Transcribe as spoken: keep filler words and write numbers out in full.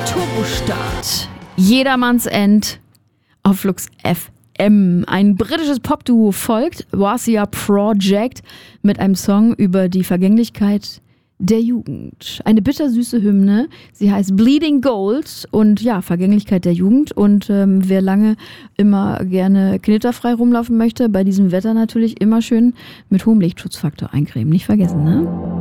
Turbostart. Jedermanns End auf Flux F M. Ein britisches Popduo folgt, Warsia Project, mit einem Song über die Vergänglichkeit der Jugend. Eine bittersüße Hymne. Sie heißt Bleeding Gold und ja, Vergänglichkeit der Jugend. Und ähm, wer lange immer gerne knitterfrei rumlaufen möchte, bei diesem Wetter natürlich immer schön mit hohem Lichtschutzfaktor eincremen. Nicht vergessen, ne?